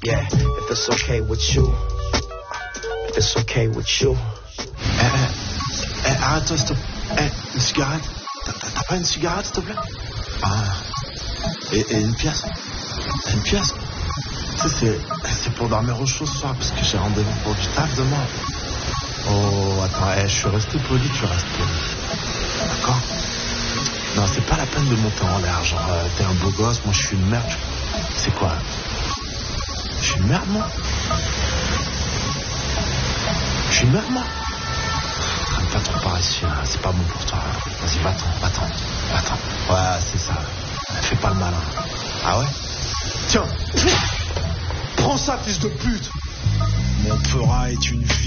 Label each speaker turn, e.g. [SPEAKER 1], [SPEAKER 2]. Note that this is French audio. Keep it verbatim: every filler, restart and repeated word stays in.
[SPEAKER 1] Yeah, if it's okay with you. If it's okay with you.
[SPEAKER 2] Eh, eh, eh, arrête-toi, stop. Eh, une cigarette? T'as, t'as, t'as pas une cigarette, s'il te plaît? Ah. Et, et une pièce? Une pièce? Tu sais, c'est, c'est pour dormir au chaud ce soir, parce que j'ai rendez-vous pour du taf demain. Oh, attends, eh, je suis resté poli, tu restes poli. D'accord? Non, c'est pas la peine de monter en l'air, genre, euh, t'es un beau gosse, moi je suis une merde. C'est quoi? Je suis une merde, moi? Je suis une merde, moi? Arrête pas trop par ici, là. C'est pas bon pour toi. Vas-y, va-t'en, va-t'en, va-t'en. Ouais, c'est ça. Fais pas le malin. Ah ouais? Tiens! Prends ça, fils de pute!
[SPEAKER 3] Mon Peura est une